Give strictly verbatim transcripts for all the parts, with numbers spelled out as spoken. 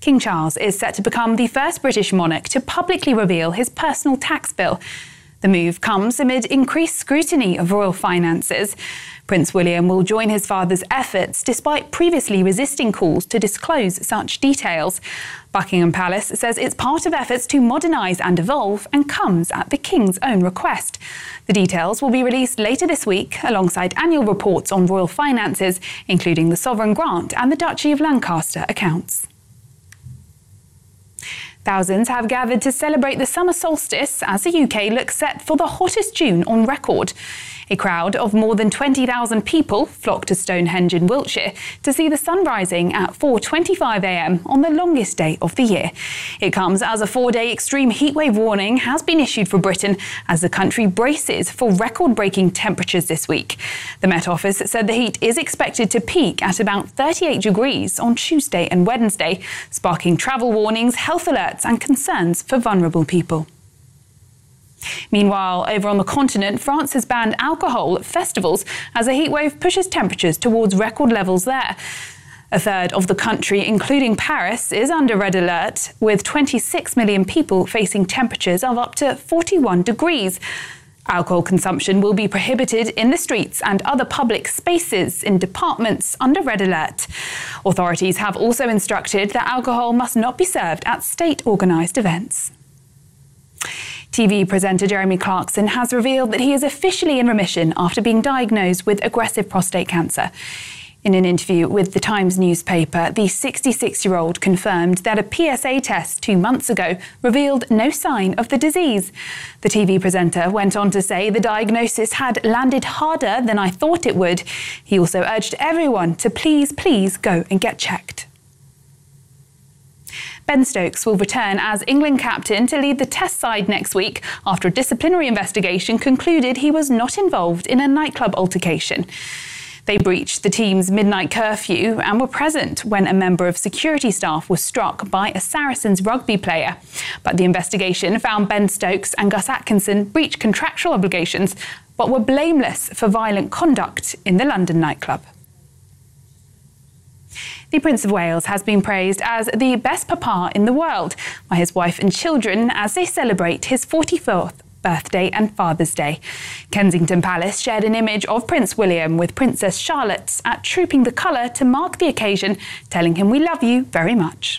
King Charles is set to become the first British monarch to publicly reveal his personal tax bill. The move comes amid increased scrutiny of royal finances. Prince William will join his father's efforts despite previously resisting calls to disclose such details. Buckingham Palace says it's part of efforts to modernise and evolve and comes at the King's own request. The details will be released later this week alongside annual reports on royal finances, including the sovereign grant and the Duchy of Lancaster accounts. Thousands have gathered to celebrate the summer solstice as the U K looks set for the hottest June on record. A crowd of more than twenty thousand people flocked to Stonehenge in Wiltshire to see the sun rising at four twenty-five a m on the longest day of the year. It comes as a four-day extreme heatwave warning has been issued for Britain as the country braces for record-breaking temperatures this week. The Met Office said the heat is expected to peak at about thirty-eight degrees on Tuesday and Wednesday, sparking travel warnings, health alerts and concerns for vulnerable people. Meanwhile, over on the continent, France has banned alcohol at festivals as a heatwave pushes temperatures towards record levels there. A third of the country, including Paris, is under red alert, with twenty-six million people facing temperatures of up to forty-one degrees. Alcohol consumption will be prohibited in the streets and other public spaces in departments under red alert. Authorities have also instructed that alcohol must not be served at state-organised events. T V presenter Jeremy Clarkson has revealed that he is officially in remission after being diagnosed with aggressive prostate cancer. In an interview with the Times newspaper, the sixty-six-year-old confirmed that a P S A test two months ago revealed no sign of the disease. The T V presenter went on to say the diagnosis had landed harder than I thought it would. He also urged everyone to please, please go and get checked. Ben Stokes will return as England captain to lead the Test side next week after a disciplinary investigation concluded he was not involved in a nightclub altercation. They breached the team's midnight curfew and were present when a member of security staff was struck by a Saracens rugby player. But the investigation found Ben Stokes and Gus Atkinson breached contractual obligations but were blameless for violent conduct in the London nightclub. The Prince of Wales has been praised as the best papa in the world by his wife and children as they celebrate his forty-fourth birthday and Father's Day. Kensington Palace shared an image of Prince William with Princess Charlotte at Trooping the Colour to mark the occasion, telling him we love you very much.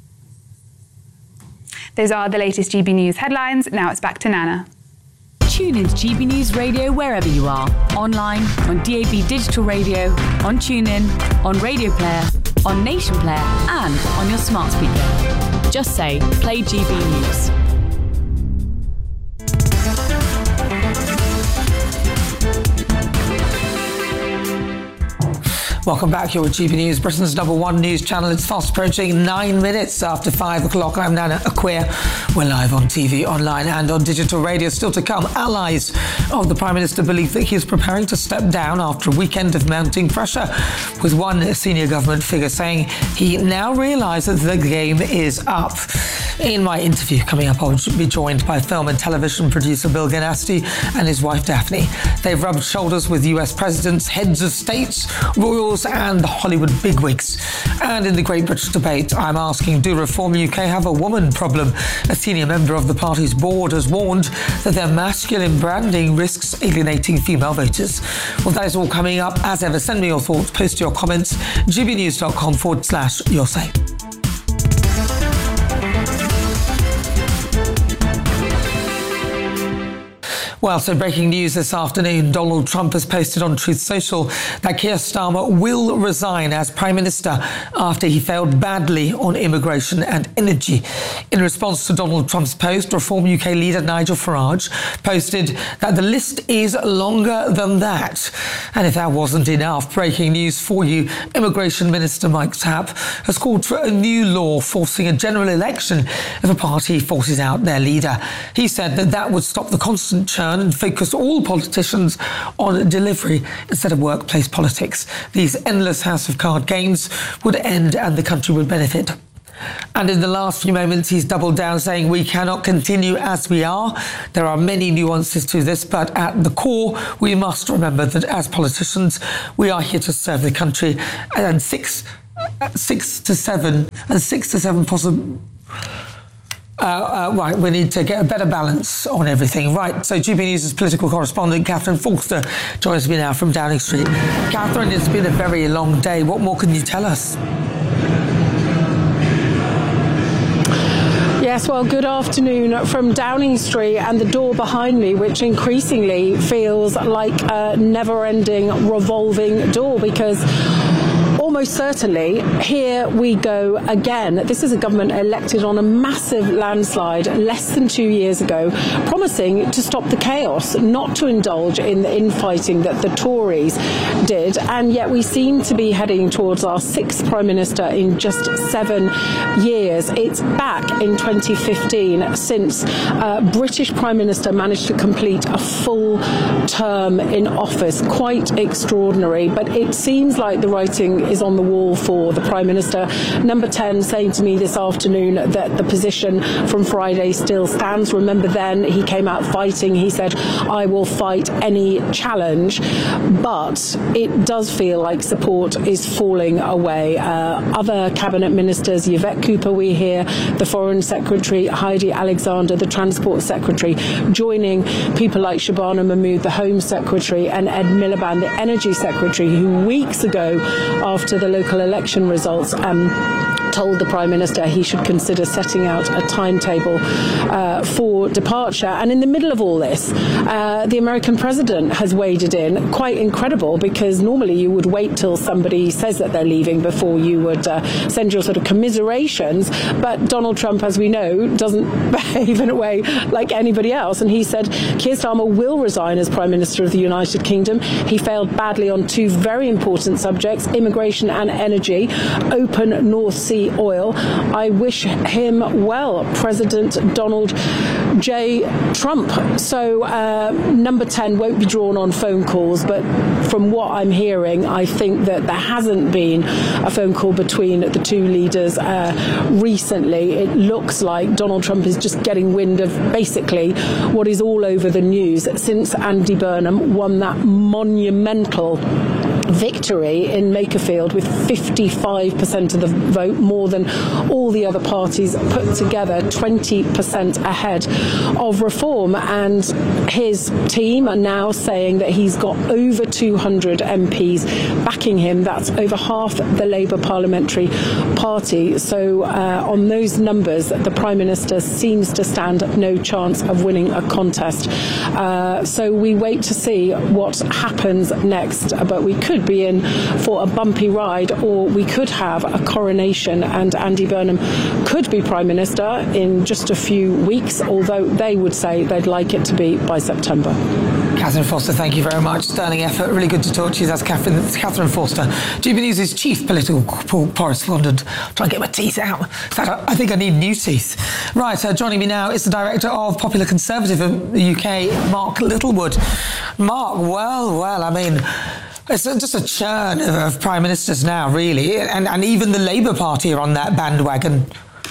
Those are the latest G B News headlines. Now it's back to Nana. Tune into G B News Radio wherever you are. Online, on D A B Digital Radio, on TuneIn, on Radio Player, on Nation Player and on your smart speaker. Just say, play G B News. Welcome back. You're with G B News, Britain's number one news channel. It's fast approaching nine minutes after five o'clock. I'm Nana Acquia. We're live on T V, online and on digital radio. Still to come, allies of the Prime Minister believe that he is preparing to step down after a weekend of mounting pressure, with one senior government figure saying he now realises the game is up. In my interview coming up, I'll be joined by film and television producer Bill Ganasty and his wife Daphne. They've rubbed shoulders with U S presidents, heads of states, royals and Hollywood bigwigs. And in the Great British Debate, I'm asking, do Reform U K have a woman problem? A senior member of the party's board has warned that their masculine branding risks alienating female voters. Well, that is all coming up. As ever, send me your thoughts, post your comments, gbnews.com forward slash your say. Well, so breaking news this afternoon, Donald Trump has posted on Truth Social that Keir Starmer will resign as Prime Minister after he failed badly on immigration and energy. In response to Donald Trump's post, Reform U K leader Nigel Farage posted that the list is longer than that. And if that wasn't enough, breaking news for you, Immigration Minister Mike Tapp has called for a new law forcing a general election if a party forces out their leader. He said that that would stop the constant churn and focus all politicians on delivery instead of workplace politics. These endless House of Card games would end and the country would benefit. And in the last few moments, he's doubled down, saying we cannot continue as we are. There are many nuances to this, but at the core, we must remember that as politicians, we are here to serve the country. And six six to seven, and six to seven possible. Uh, uh, right, we need to get a better balance on everything. Right, so G B News' political correspondent Catherine Forster joins me now from Downing Street. Catherine, it's been a very long day. What more can you tell us? Yes, well, good afternoon from Downing Street and the door behind me, which increasingly feels like a never-ending revolving door, because almost certainly, here we go again. This is a government elected on a massive landslide less than two years ago, promising to stop the chaos, not to indulge in the infighting that the Tories did. And yet we seem to be heading towards our sixth Prime Minister in just seven years. It's back in twenty fifteen since uh, British Prime Minister managed to complete a full term in office. Quite extraordinary, but it seems like the writing is on the wall for the Prime Minister. Number ten saying to me this afternoon that the position from Friday still stands. Remember then he came out fighting. He said, I will fight any challenge. But it does feel like support is falling away. Uh, other cabinet ministers, Yvette Cooper, we hear, the Foreign Secretary, Heidi Alexander, the Transport Secretary, joining people like Shabana Mahmood, the Home Secretary, and Ed Miliband, the Energy Secretary, who weeks ago, after the local election results, um, told the Prime Minister he should consider setting out a timetable uh, for departure. And in the middle of all this, uh, the American president has waded in. Quite incredible, because normally you would wait till somebody says that they're leaving before you would uh, send your sort of commiserations. But Donald Trump, as we know, doesn't behave in a way like anybody else. And he said Keir Starmer will resign as Prime Minister of the United Kingdom. He failed badly on two very important subjects, immigration and energy, open North Sea oil. I wish him well, President Donald J. Trump. So uh, number ten won't be drawn on phone calls, but from what I'm hearing, I think that there hasn't been a phone call between the two leaders uh, recently. It looks like Donald Trump is just getting wind of basically what is all over the news since Andy Burnham won that monumental victory in Makerfield with fifty-five percent of the vote, more than all the other parties put together, twenty percent ahead of Reform. And his team are now saying that he's got over two hundred M Ps backing him. That's over half the Labour Parliamentary Party. So uh, on those numbers, the Prime Minister seems to stand no chance of winning a contest. Uh, so we wait to see what happens next. But we could be in for a bumpy ride, or we could have a coronation and Andy Burnham could be Prime Minister in just a few weeks, although they would say they'd like it to be by September. Catherine Forster, thank you very much. Sterling effort. Really good to talk to you. That's Catherine, Catherine Forster, G B News' chief political correspondent. Try and get my teeth out. In fact, I think I need new teeth. Right, uh, joining me now is the director of Popular Conservative in the U K, Mark Littlewood. Mark, well, well, I mean, it's just a churn of, of prime ministers now, really, and, and even the Labour Party are on that bandwagon.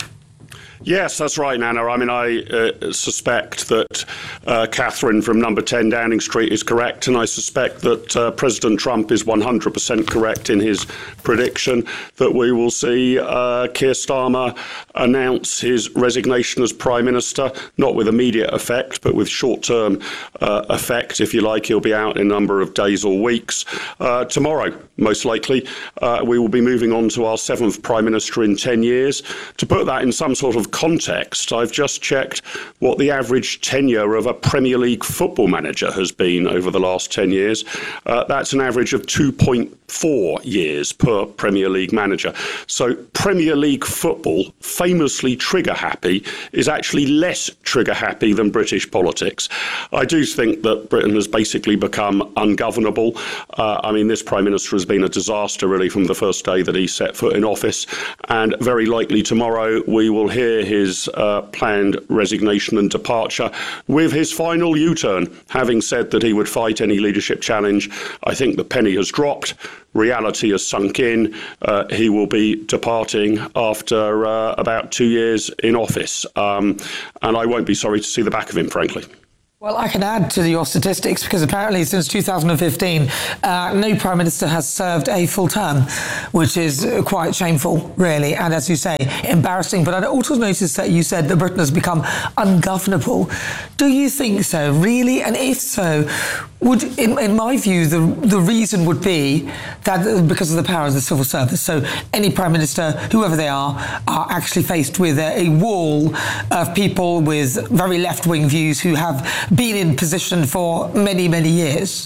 Yes, that's right, Nana. I mean, I uh, suspect that uh, Catherine from number ten Downing Street is correct, and I suspect that uh, President Trump is one hundred percent correct in his prediction that we will see uh, Keir Starmer announce his resignation as Prime Minister, not with immediate effect, but with short-term uh, effect, if you like. He'll be out in a number of days or weeks. Uh, tomorrow, most likely, uh, we will be moving on to our seventh Prime Minister in ten years. To put that in some sort of context, I've just checked what the average tenure of a Premier League football manager has been over the last ten years. Uh, that's an average of two point four years per Premier League manager. So Premier League football, famously trigger happy, is actually less trigger happy than British politics. I do think that Britain has basically become ungovernable. Uh, I mean, this Prime Minister has been a disaster really from the first day that he set foot in office, and very likely tomorrow we will hear his uh, planned resignation and departure with his final U-turn, having said that he would fight any leadership challenge. I think the penny has dropped. Reality has sunk in. Uh, he will be departing after uh, about two years in office. Um, and I won't be sorry to see the back of him, frankly. Well, I can add to your statistics because apparently since two thousand fifteen, uh, no Prime Minister has served a full term, which is quite shameful, really. And as you say, embarrassing. But I also noticed that you said that Britain has become ungovernable. Do you think so, really? And if so, would, in, in my view, the, the reason would be that because of the power of the civil service. So any Prime Minister, whoever they are, are actually faced with a, a wall of people with very left-wing views who have been in position for many, many years.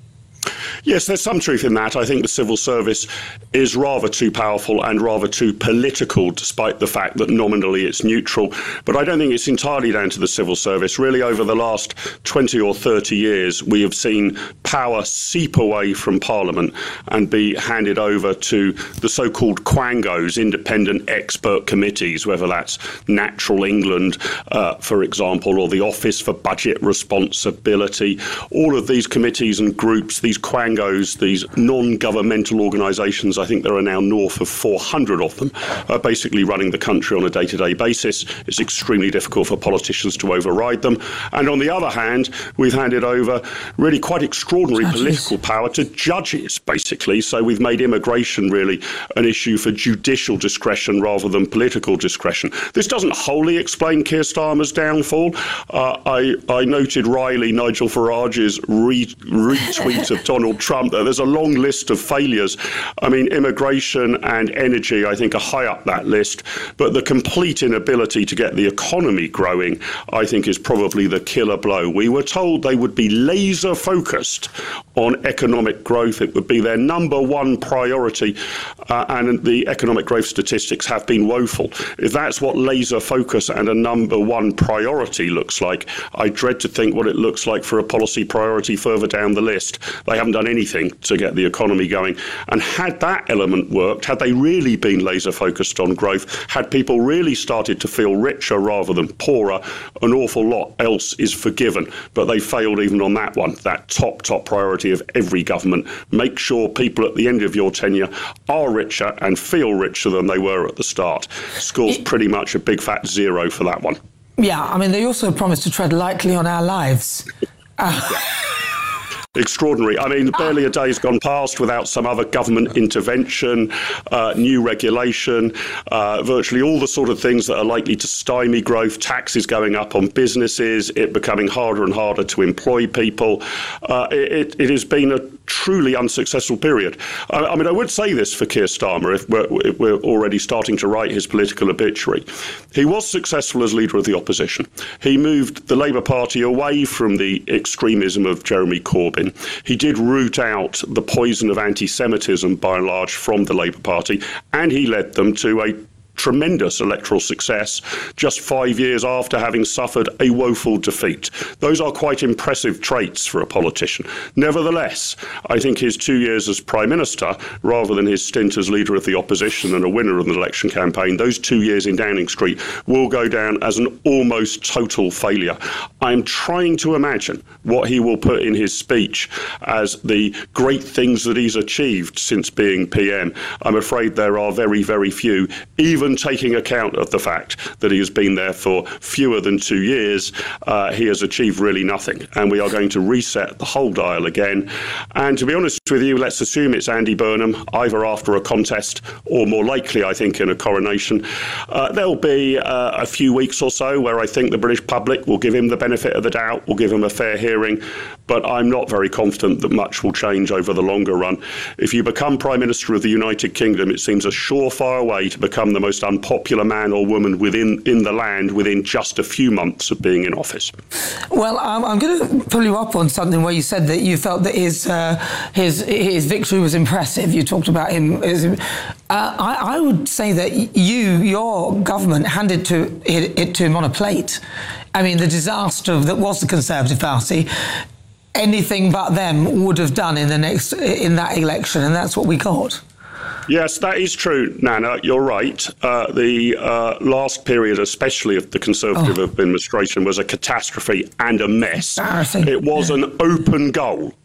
Yes, there's some truth in that. I think the civil service is rather too powerful and rather too political, despite the fact that nominally it's neutral. But I don't think it's entirely down to the civil service. Really, over the last twenty or thirty years, we have seen power seep away from Parliament and be handed over to the so-called quangos, independent expert committees, whether that's Natural England, uh, for example, or the Office for Budget Responsibility. All of these committees and groups, these quangos, these non-governmental organisations, I think there are now north of four hundred of them, are basically running the country on a day-to-day basis. It's extremely difficult for politicians to override them. And on the other hand, we've handed over really quite extraordinary judges. Political power to judges, basically. So we've made immigration really an issue for judicial discretion rather than political discretion. This doesn't wholly explain Keir Starmer's downfall. Uh, I, I noted Riley, Nigel Farage's re- retweet of Donald Trump. There's a long list of failures. I mean, immigration and energy, I think, are high up that list. But the complete inability to get the economy growing, I think, is probably the killer blow. We were told they would be laser focused on economic growth. It would be their number one priority. Uh, and the economic growth statistics have been woeful. If that's what laser focus and a number one priority looks like, I dread to think what it looks like for a policy priority further down the list. They haven't done anything to get the economy going. And had that element worked, had they really been laser focused on growth, had people really started to feel richer rather than poorer, an awful lot else is forgiven. But they failed even on that one, that top, top priority of every government. Make sure people at the end of your tenure are richer and feel richer than they were at the start. Scores pretty much a big fat zero for that one. Yeah, I mean, they also promised to tread lightly on our lives. Uh, Extraordinary. I mean, barely a day's gone past without some other government intervention, uh, new regulation, uh, virtually all the sort of things that are likely to stymie growth, taxes going up on businesses, it becoming harder and harder to employ people. Uh, it, it has been a truly unsuccessful period. I, I mean, I would say this for Keir Starmer, if we're, if we're already starting to write his political obituary. He was successful as leader of the opposition. He moved the Labour Party away from the extremism of Jeremy Corbyn. He did root out the poison of anti-Semitism, by and large, from the Labour Party, and he led them to a tremendous electoral success just five years after having suffered a woeful defeat. Those are quite impressive traits for a politician. Nevertheless, I think his two years as Prime Minister, rather than his stint as leader of the opposition and a winner of the election campaign, those two years in Downing Street will go down as an almost total failure. I'm trying to imagine what he will put in his speech as the great things that he's achieved since being P M. I'm afraid there are very, very few, even Even taking account of the fact that he has been there for fewer than two years, uh, he has achieved really nothing. And we are going to reset the whole dial again. And to be honest with you, let's assume it's Andy Burnham, either after a contest or more likely, I think, in a coronation. Uh, there'll be uh, a few weeks or so where I think the British public will give him the benefit of the doubt, will give him a fair hearing. But I'm not very confident that much will change over the longer run. If you become Prime Minister of the United Kingdom, it seems a surefire way to become the most unpopular man or woman within in the land within just a few months of being in office. Well, um, I'm going to pull you up on something where you said that you felt that his uh, his his victory was impressive. You talked about him. His, uh, I, I would say that you, your government, handed to it, it to him on a plate. I mean, the disaster that was the Conservative Party, anything but them would have done in the next in that election, and that's what we got. Yes, that is true, Nana. You're right. Uh, the uh, last period, especially of the Conservative oh. administration, was a catastrophe and a mess. It was an open goal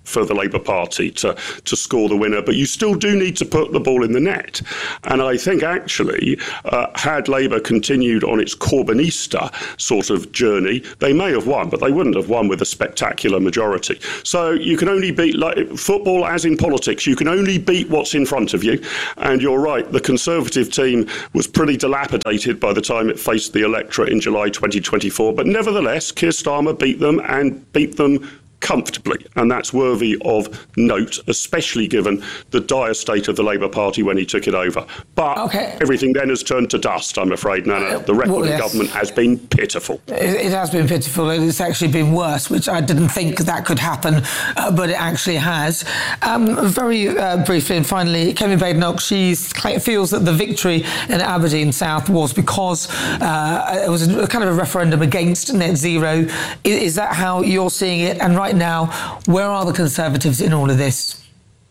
for the Labour Party to, to score the winner, but you still do need to put the ball in the net. And I think actually, uh, had Labour continued on its Corbynista sort of journey, they may have won, but they wouldn't have won with a spectacular majority. So you can only beat, like football as in politics, you can only beat what's in front of you. And you're right, the Conservative team was pretty dilapidated by the time it faced the electorate in July twenty twenty-four. But nevertheless, Keir Starmer beat them and beat them comfortably, and that's worthy of note, especially given the dire state of the Labour Party when he took it over. But okay. everything then has turned to dust, I'm afraid, Nana. The record well, yes. of government has been pitiful. It, it has been pitiful, and it's actually been worse, which I didn't think that could happen, uh, but it actually has. Um, very uh, briefly, and finally, Kemi Badenoch, she feels that the victory in Aberdeen South was because uh, it was a, a kind of a referendum against net zero. Is, is that how you're seeing it? And right Right now, where are the Conservatives in all of this?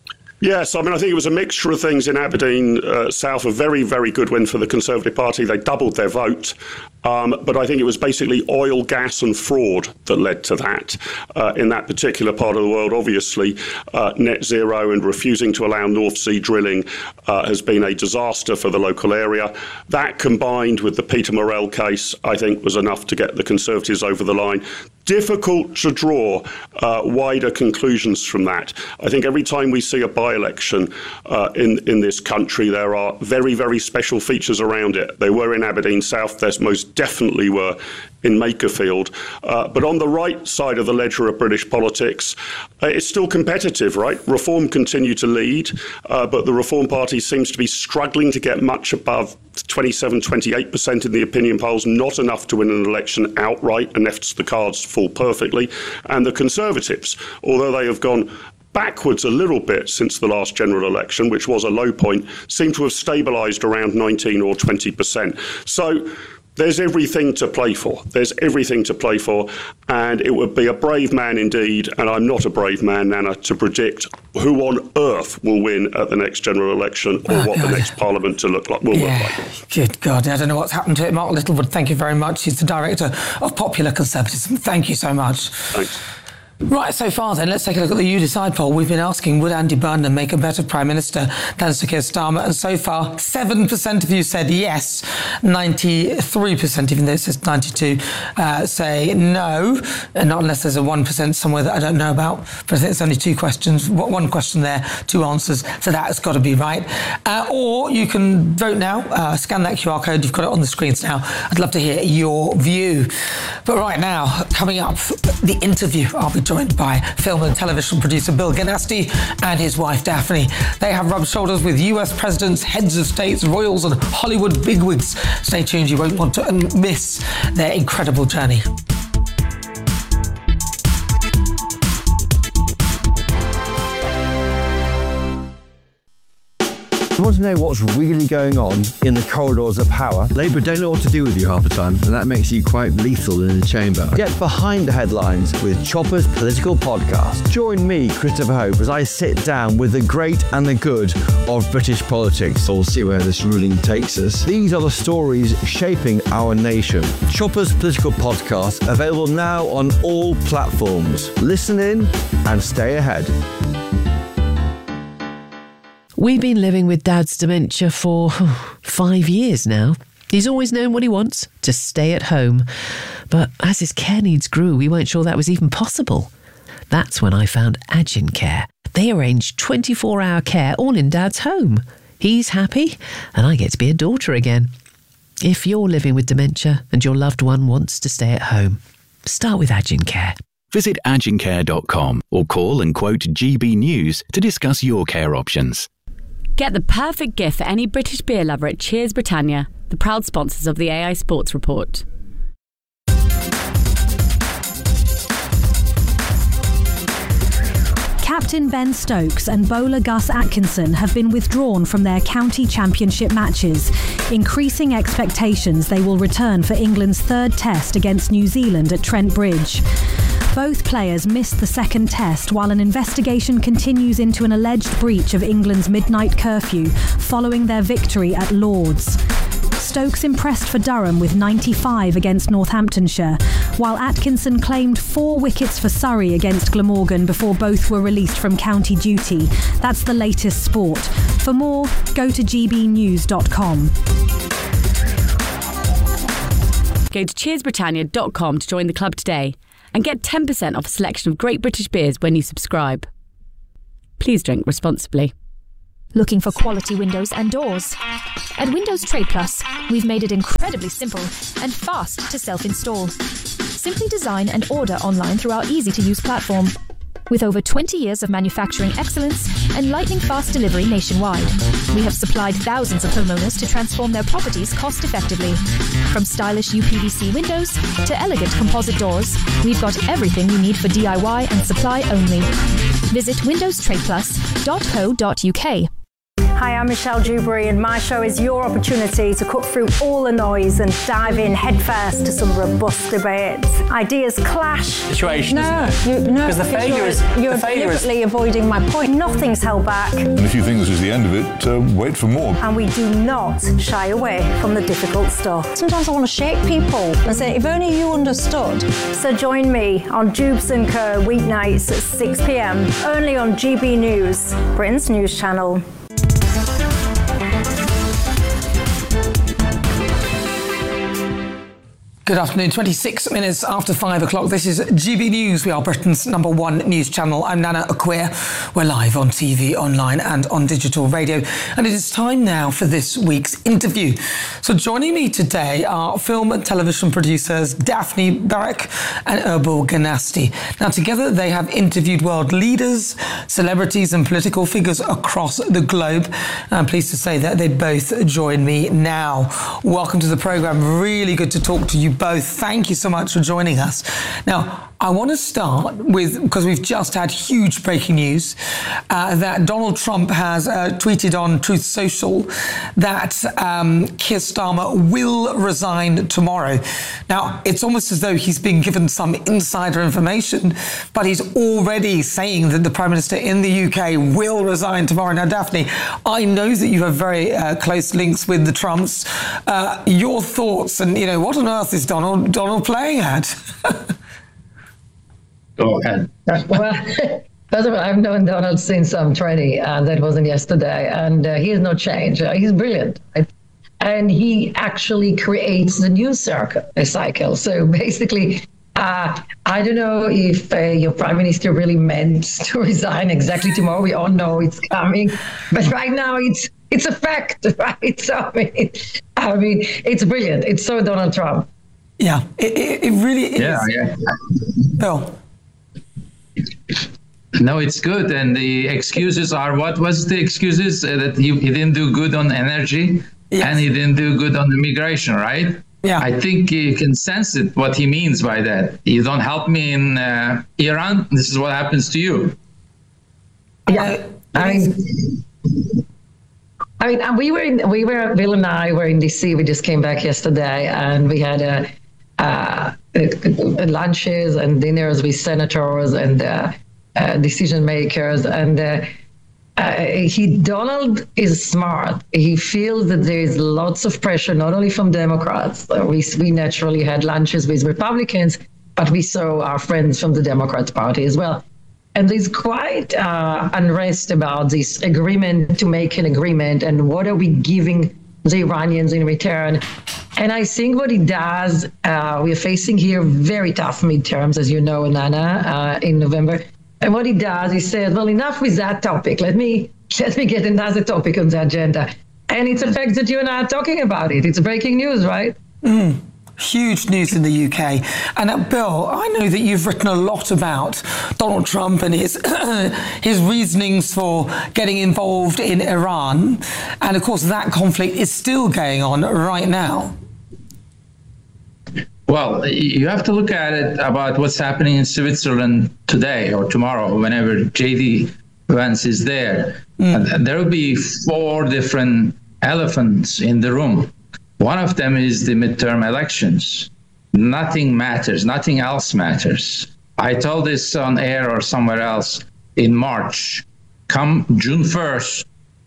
Yes, I mean, I think it was a mixture of things in Aberdeen uh, South, a very, very good win for the Conservative Party. They doubled their vote. Um, but I think it was basically oil, gas and fraud that led to that. Uh, in that particular part of the world, obviously, uh, net zero and refusing to allow North Sea drilling uh, has been a disaster for the local area. That, combined with the Peter Morrell case, I think was enough to get the Conservatives over the line. Difficult to draw uh, wider conclusions from that. I think every time we see a by-election uh, in, in this country, there are very, very special features around it. They were in Aberdeen South. There's most definitely were in Makerfield. Uh, but on the right side of the ledger of British politics, uh, it's still competitive, right? Reform continue to lead, uh, but the Reform Party seems to be struggling to get much above twenty-seven, twenty-eight percent in the opinion polls, not enough to win an election outright, and if the cards fall perfectly. And the Conservatives, although they have gone backwards a little bit since the last general election, which was a low point, seem to have stabilised around nineteen or twenty percent. So there's everything to play for. There's everything to play for. And it would be a brave man indeed, and I'm not a brave man, Nana, to predict who on earth will win at the next general election or oh, what God. the next parliament to look like will yeah. look like. Good God, I don't know what's happened to it. Mark Littlewood, thank you very much. He's the Director of Popular Conservatism. Thank you so much. Thanks. Right, so far then, let's take a look at the You Decide poll. We've been asking, would Andy Burnham make a better Prime Minister than Sir Keir Starmer? And so far, seven percent of you said yes, ninety-three percent, even though it says ninety-two, uh, say no, and not unless there's a one percent somewhere that I don't know about. But I think it's only two questions, one question there, two answers, so that's got to be right. Uh, or you can vote now, uh, scan that Q R code, you've got it on the screens now. I'd love to hear your view. But right now, coming up, the interview. I'll be joined by film and television producer Bill Ganasty and his wife Daphne. They have rubbed shoulders with U S presidents, heads of states, royals and Hollywood bigwigs. Stay tuned, you won't want to miss their incredible journey. You want to know what's really going on in the corridors of power? Labour don't know what to do with you half the time, and that makes you quite lethal in the chamber. Get behind the headlines with Chopper's Political Podcast. Join me, Christopher Hope, as I sit down with the great and the good of British politics. We'll see where this ruling takes us. These are the stories shaping our nation. Chopper's Political Podcast, available now on all platforms. Listen in and stay ahead. We've been living with Dad's dementia for oh, five years now. He's always known what he wants, to stay at home. But as his care needs grew, we weren't sure that was even possible. That's when I found Agin Care. They arrange twenty-four hour care all in Dad's home. He's happy, and I get to be a daughter again. If you're living with dementia and your loved one wants to stay at home, start with Agin Care. Visit agin care dot com or call and quote G B News to discuss your care options. Get the perfect gift for any British beer lover at Cheers Britannia, the proud sponsors of the A I Sports Report. Captain Ben Stokes and bowler Gus Atkinson have been withdrawn from their county championship matches, increasing expectations they will return for England's third test against New Zealand at Trent Bridge. Both players missed the second test while an investigation continues into an alleged breach of England's midnight curfew following their victory at Lord's. Stokes impressed for Durham with ninety-five against Northamptonshire, while Atkinson claimed four wickets for Surrey against Glamorgan before both were released from county duty. That's the latest sport. For more, go to g b news dot com. Go to cheers britannia dot com to join the club today and get ten percent off a selection of great British beers when you subscribe. Please drink responsibly. Looking for quality windows and doors? At Windows Trade Plus, we've made it incredibly simple and fast to self-install. Simply design and order online through our easy-to-use platform. With over twenty years of manufacturing excellence and lightning-fast delivery nationwide, we have supplied thousands of homeowners to transform their properties cost-effectively. From stylish U P V C windows to elegant composite doors, we've got everything you need for D I Y and supply only. Visit windows trade plus dot co dot u k. Hi, I'm Michelle Dewberry, and my show is your opportunity to cut through all the noise and dive in headfirst to some robust debates. Ideas clash. Situation. No, you, no, because the failure you're, is you're the failure deliberately is... avoiding my point. Nothing's held back. And if you think this is the end of it, uh, wait for more. And we do not shy away from the difficult stuff. Sometimes I want to shake people and say, if only you understood. So join me on Jubes and Co weeknights at six p m only on G B News, Britain's news channel. Good afternoon, twenty-six minutes after five o'clock. This is G B News. We are Britain's number one news channel. I'm Nana Acquia. We're live on T V, online and on digital radio. And it is time now for this week's interview. So joining me today are film and television producers Daphne Berwick and Erbal Ganasti. Now together they have interviewed world leaders, celebrities and political figures across the globe. I'm pleased to say that they both join me now. Welcome to the programme. Really good to talk to you both. Thank you so much for joining us. Now, I want to start with, because we've just had huge breaking news, uh, that Donald Trump has uh, tweeted on Truth Social that um, Keir Starmer will resign tomorrow. Now, it's almost as though he's been given some insider information, but he's already saying that the Prime Minister in the U K will resign tomorrow. Now, Daphne, I know that you have very uh, close links with the Trumps. Uh, your thoughts, and, you know, what on earth is Donald, Donald playing at? Go ahead. Well, first of all, I've known Donald since I'm twenty, and that wasn't yesterday. And uh, he has no change. Uh, he's brilliant. Right? And he actually creates the news circle, a cycle. So basically, uh, I don't know if uh, your prime minister really meant to resign exactly tomorrow. We all know it's coming. But right now, it's it's a fact, right? So, I mean, I mean it's brilliant. It's so Donald Trump. Yeah, it, it, it really is. Yeah, yeah. Bill. No, it's good. And the excuses are, what was the excuses? Uh, that he, he didn't do good on energy, yes, and he didn't do good on immigration, right? Yeah. I think you can sense it, what he means by that. You don't help me in uh, Iran, this is what happens to you. Yeah, I mean, I mean, we were, in, we were, Bill and I were in D C. We just came back yesterday, and we had a, uh, lunches and dinners with senators and uh, uh, decision makers. And uh, uh, he, Donald is smart. He feels that there is lots of pressure, not only from Democrats. Uh, we we naturally had lunches with Republicans, but we saw our friends from the Democrats Party as well. And there's quite uh, unrest about this agreement to make an agreement, and what are we giving the Iranians in return. And I think what he does, uh, we're facing here very tough midterms, as you know, Nana, uh, in November. And what he does, he said, well, enough with that topic. Let me let me get another topic on the agenda. And it's a fact that you and I are talking about it. It's breaking news, right? Mm. Huge news in the U K. And uh, Bill, I know that you've written a lot about Donald Trump and his his reasonings for getting involved in Iran. And of course, that conflict is still going on right now. Well, you have to look at it about what's happening in Switzerland today or tomorrow, whenever J D Vance is there. Mm. And there will be four different elephants in the room. One of them is the midterm elections. Nothing matters. Nothing else matters. I told this on air or somewhere else in March. Come June first,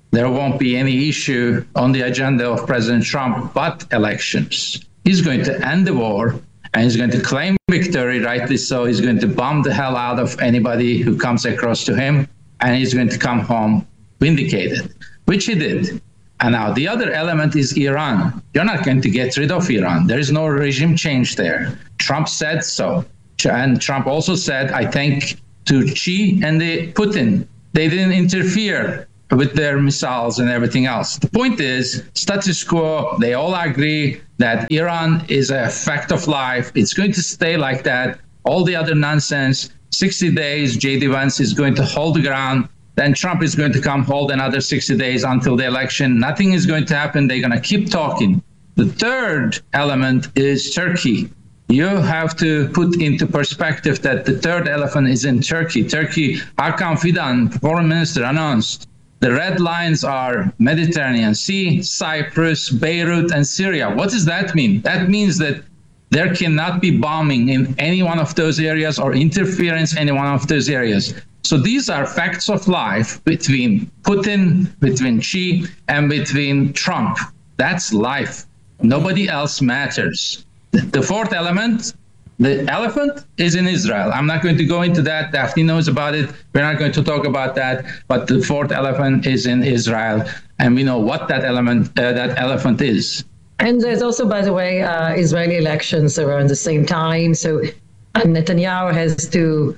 there won't be any issue on the agenda of President Trump but elections. He's going to end the war, and he's going to claim victory, rightly so. He's going to bomb the hell out of anybody who comes across to him, and he's going to come home vindicated, which he did. And now the other element is Iran. You're not going to get rid of Iran. There is no regime change there. Trump said so. And Trump also said, I think, to Xi and the Putin, they didn't interfere with their missiles and everything else. The point is, status quo, they all agree that Iran is a fact of life. It's going to stay like that. All the other nonsense, sixty days, J D Vance is going to hold the ground. Then Trump is going to come hold another sixty days until the election. Nothing is going to happen. They're going to keep talking. The third element is Turkey. You have to put into perspective that the third elephant is in Turkey. Turkey, Hakan Fidan, foreign minister, announced the red lines are Mediterranean Sea, Cyprus, Beirut, and Syria. What does that mean? That means that there cannot be bombing in any one of those areas or interference in any one of those areas. So these are facts of life between Putin, between Xi, and between Trump. That's life. Nobody else matters. The fourth element, the elephant, is in Israel. I'm not going to go into that. Daphne knows about it. We're not going to talk about that. But the fourth elephant is in Israel, and we know what that element, uh, that elephant is. And there's also, by the way, uh, Israeli elections around the same time. So uh, Netanyahu has to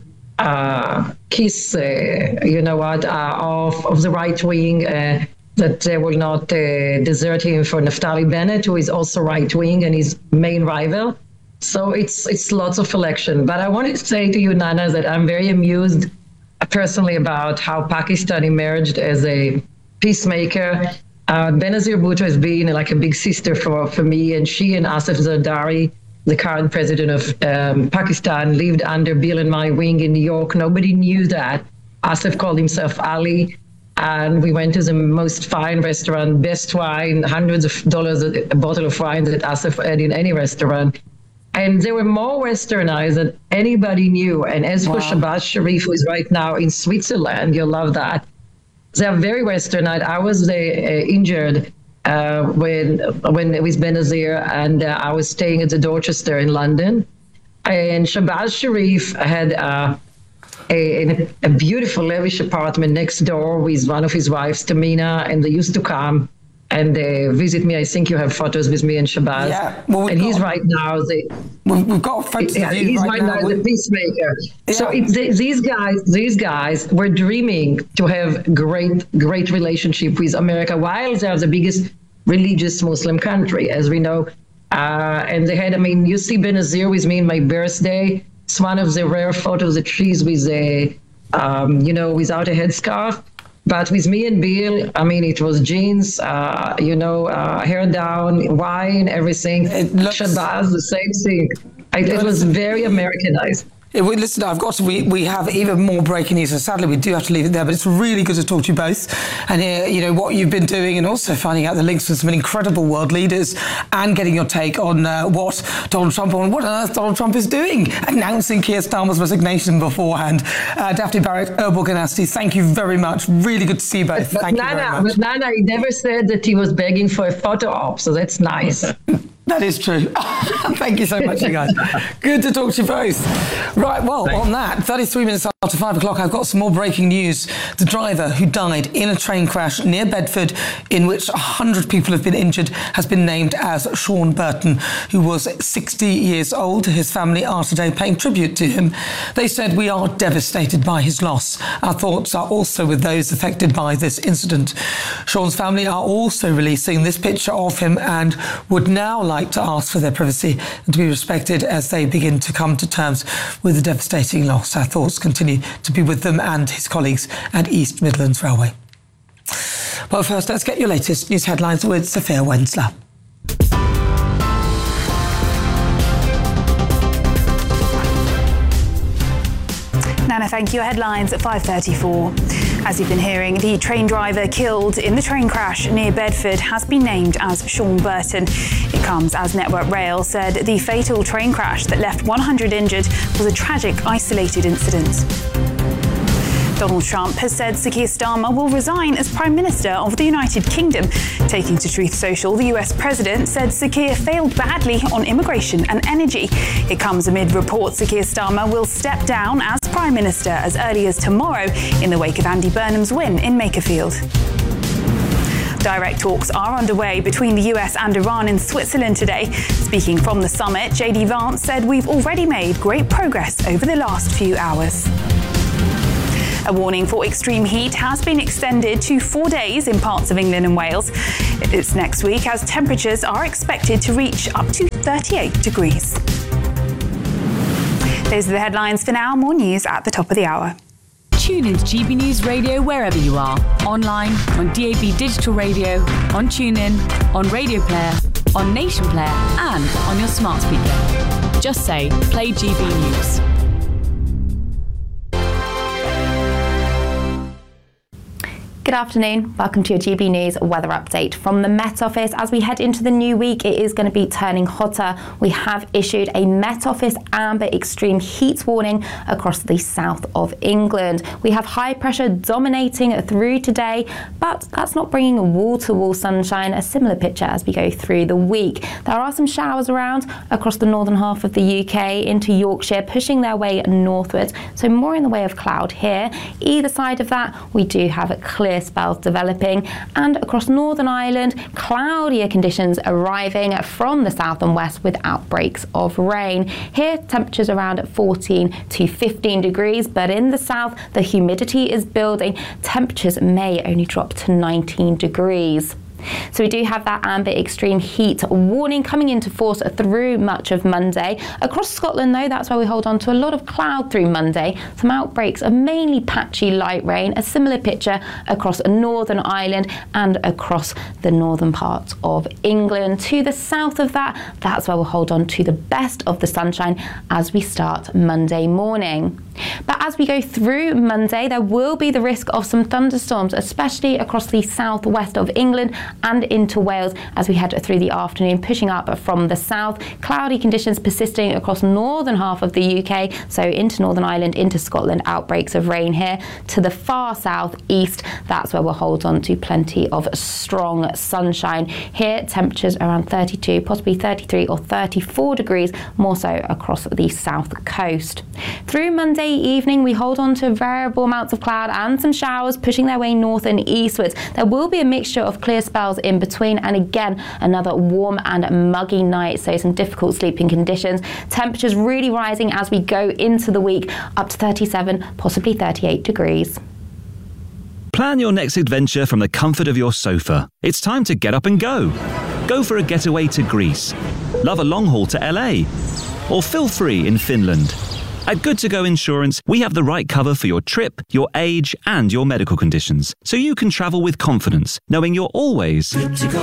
uh, kiss, uh, you know what, uh, off of the right wing, uh, that they will not uh, desert him for Naftali Bennett, who is also right wing and his main rival. So it's it's lots of election. But I wanted to say to you, Nana, that I'm very amused personally about how Pakistan emerged as a peacemaker. Uh, Benazir Bhutto has been like a big sister for, for me, and she and Asif Zardari, the current president of um, Pakistan, lived under Bill and my wing in New York. Nobody knew that. Asif called himself Ali, and we went to the most fine restaurant, best wine, hundreds of dollars a, a bottle of wine that Asif had in any restaurant. And they were more westernized than anybody knew. And as for wow. Shahbaz Sharif, who is right now in Switzerland, you'll love that. They are very westernized. I was uh, injured uh, when when with Benazir, and uh, I was staying at the Dorchester in London. And Shahbaz Sharif had uh, a, a beautiful lavish apartment next door with one of his wives, Tamina, and they used to come and uh, visit me. I think you have photos with me and Shahbaz. Yeah, well, and he's right now the. We've, we've got photos yeah, of you he's right, right now. now the peacemaker. Yeah. So it, they, these guys, these guys were dreaming to have great, great relationship with America, while they are the biggest religious Muslim country, as we know. Uh, and they had, I mean, you see Benazir with me in my birthday. It's one of the rare photos that she's with a, um, you know, without a headscarf. But with me and Bill, I mean, it was jeans, uh, you know, uh, hair down, wine, everything. Looks... Shahbaz, the same thing. I, it was very Americanized. Yeah, we, listen, I've got to, we, we have even more breaking news, so sadly we do have to leave it there, but it's really good to talk to you both and hear, you know, what you've been doing, and also finding out the links with some incredible world leaders and getting your take on uh, what Donald Trump, on what on earth Donald Trump is doing, announcing Keir Starmer's resignation beforehand. Uh, Daphne Barrett, Erbal Ganasti, thank you very much. Really good to see you both. But, thank but you Nana, very much. But Nana, he never said that he was begging for a photo op, so that's nice. That is true. Thank you so much, you guys. Good to talk to you both. Right, well, Thanks. On that, thirty-three minutes after five o'clock, I've got some more breaking news. The driver who died in a train crash near Bedford, in which one hundred people have been injured, has been named as Sean Burton, who was sixty years old. His family are today paying tribute to him. They said, "We are devastated by his loss. Our thoughts are also with those affected by this incident." Sean's family are also releasing this picture of him and would now like to ask for their privacy and to be respected as they begin to come to terms with the devastating loss. Our thoughts continue to be with them and his colleagues at East Midlands Railway. But first, let's get your latest news headlines with Sophia Wensler. Nana, thank you. Headlines at five thirty-four. As you've been hearing, the train driver killed in the train crash near Bedford has been named as Sean Burton. It comes as Network Rail said the fatal train crash that left one hundred injured was a tragic, isolated incident. Donald Trump has said Sir Keir Starmer will resign as Prime Minister of the United Kingdom. Taking to Truth Social, the U S President said Sir Keir failed badly on immigration and energy. It comes amid reports Sir Keir Starmer will step down as Prime Minister as early as tomorrow in the wake of Andy Burnham's win in Makerfield. Direct talks are underway between the U S and Iran in Switzerland today. Speaking from the summit, J D Vance said we've already made great progress over the last few hours. A warning for extreme heat has been extended to four days in parts of England and Wales. It's next week as temperatures are expected to reach up to thirty-eight degrees. Those are the headlines for now. More news at the top of the hour. Tune into G B News Radio wherever you are. Online, on D A B Digital Radio, on TuneIn, on Radio Player, on Nation Player, and on your smart speaker. Just say, play G B News. Good afternoon. Welcome to your G B News weather update from the Met Office. As we head into the new week, it is going to be turning hotter. We have issued a Met Office amber extreme heat warning across the south of England. We have high pressure dominating through today, but that's not bringing wall-to-wall sunshine. A similar picture as we go through the week. There are some showers around across the northern half of the U K into Yorkshire, pushing their way northwards. So more in the way of cloud here. Either side of that, we do have a clear spells developing, and across Northern Ireland, cloudier conditions arriving from the south and west with outbreaks of rain. Here, temperatures around fourteen to fifteen degrees, but in the south, the humidity is building. Temperatures may only drop to nineteen degrees. So we do have that amber extreme heat warning coming into force through much of Monday. Across Scotland, though, that's why we hold on to a lot of cloud through Monday. Some outbreaks of mainly patchy light rain. A similar picture across Northern Ireland and across the northern parts of England. To the south of that, that's why we'll hold on to the best of the sunshine as we start Monday morning. But as we go through Monday, there will be the risk of some thunderstorms, especially across the southwest of England and into Wales as we head through the afternoon, pushing up from the south. Cloudy conditions persisting across northern half of the U K, so into Northern Ireland, into Scotland, outbreaks of rain here. To the far south east, that's where we'll hold on to plenty of strong sunshine. Here, temperatures around thirty-two, possibly thirty-three or thirty-four degrees, more so across the south coast. Through Monday evening, we hold on to variable amounts of cloud and some showers pushing their way north and eastwards. There will be a mixture of clear spells in between, and again another warm and muggy night, so some difficult sleeping conditions. Temperatures really rising as we go into the week, up to thirty-seven, possibly thirty-eight degrees. Plan your next adventure from the comfort of your sofa. It's time to get up and go. Go for a getaway to Greece. Love a long haul to L A. Or feel free in Finland. At Good To Go Insurance, we have the right cover for your trip, your age, and your medical conditions, so you can travel with confidence, knowing you're always good to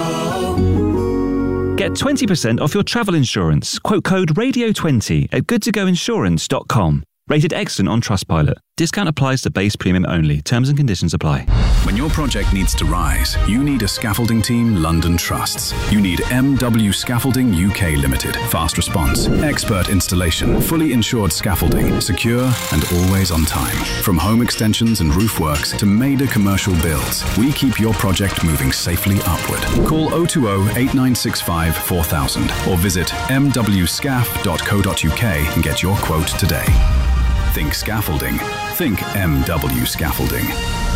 go. Get twenty percent off your travel insurance. Quote code radio twenty at good to go insurance dot com. Rated excellent on Trustpilot. Discount applies to base premium only. Terms and conditions apply. When your project needs to rise, you need a scaffolding team London trusts. You need M W Scaffolding U K Limited. Fast response, expert installation, fully insured scaffolding, secure and always on time. From home extensions and roof works to major commercial builds, we keep your project moving safely upward. Call oh two oh, eight nine six five, four thousand or visit m w scaff dot co dot u k and get your quote today. Think scaffolding. Think M W Scaffolding.